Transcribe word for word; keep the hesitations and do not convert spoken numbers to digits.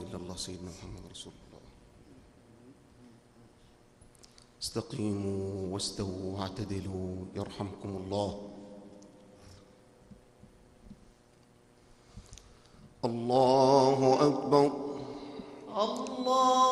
إلا الله سيدنا محمد رسول الله. استقيموا واستووا واعتدلوا يرحمكم الله. الله أكبر. الله